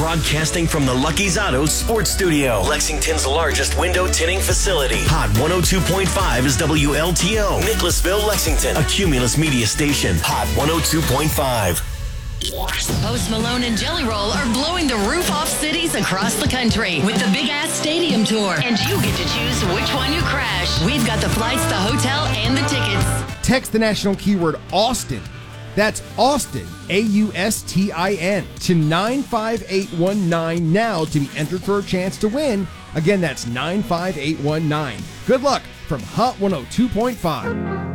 Broadcasting from the Lucky's Auto Sports Studio, Lexington's largest window tinting facility. Hot 102.5 is WLTO. Nicholasville, Lexington, a Cumulus media station. Hot 102.5. Post Malone and Jelly Roll are blowing the roof off cities across the country with the Big Ass Stadium Tour. And you get to choose which one you crash. We've got the flights, the hotel, and the tickets. Text the national keyword Austin. That's Austin, AUSTIN, to 95819 now to be entered for a chance to win. Again, that's 95819. Good luck from Hot 102.5.